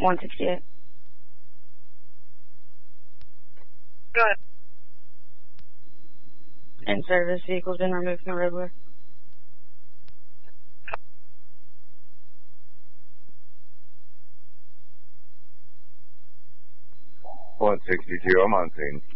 168. Go ahead. In service, vehicle's been removed from the roadway. 162, I'm on scene.